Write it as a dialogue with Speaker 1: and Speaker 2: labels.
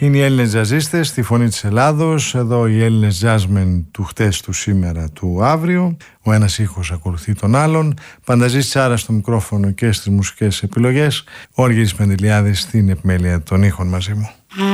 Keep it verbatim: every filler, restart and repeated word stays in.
Speaker 1: Είναι οι Έλληνες τζαζίστες στη Φωνή της Ελλάδος. Εδώ οι Έλληνες jazzmen του χτες, του σήμερα, του αύριο. Ο ένας ήχος ακολουθεί τον άλλον. Πανταζής Τσάρα στο μικρόφωνο και στις μουσικές επιλογές. Ο Αργύρης Πεντηλιάδης στην επιμέλεια των ήχων μαζί μου.